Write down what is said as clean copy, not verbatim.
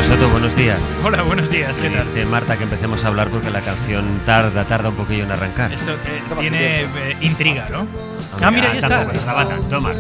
Soto, buenos días. Hola, buenos días, ¿qué tal? Dice Marta que empecemos a hablar porque la canción tarda un poquillo en arrancar. Esto tiene intriga, ¿no? Hombre, Ah, mira, ahí está. tampoco, la bata, toma.